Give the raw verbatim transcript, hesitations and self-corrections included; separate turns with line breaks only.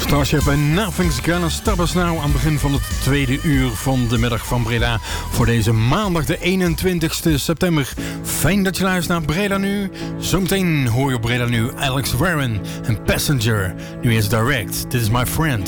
Starship en Nothing's Gonna Stop Us Now aan het begin van het tweede uur van de middag van Breda voor deze maandag de eenentwintigste september. Fijn dat je luistert naar Breda Nu. Zometeen hoor je op Breda Nu Alex Warren en Passenger. Nu is Direct. This is my friend.